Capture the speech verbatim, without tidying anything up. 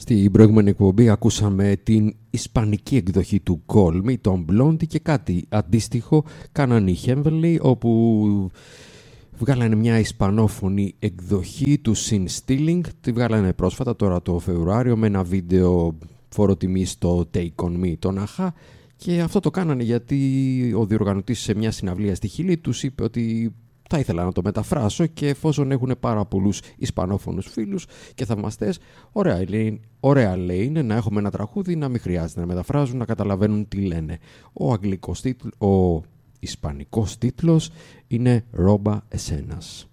Στην προηγούμενη εκπομπή ακούσαμε την ισπανική εκδοχή του Call Me, τον Blondie, και κάτι αντίστοιχο κάνανε οι Heavenly, όπου βγάλανε μια ισπανόφωνη εκδοχή του Sin Stealing. Τη βγάλανε πρόσφατα τώρα το Φεβρουάριο με ένα βίντεο φοροτιμή στο Take On Me των Αχά, και αυτό το κάνανε γιατί ο διοργανωτής σε μια συναυλία στη Χιλή τους είπε ότι θα ήθελα να το μεταφράσω, και εφόσον έχουν πάρα πολλούς ισπανόφωνους φίλους και θαυμαστές, ωραία, λέει, ωραία λέει είναι να έχουμε ένα τραγούδι να μην χρειάζεται να μεταφράζουν, να καταλαβαίνουν τι λένε. Ο αγγλικός τίτλος, ο ισπανικός τίτλος είναι «Ρόμπα Εσένας».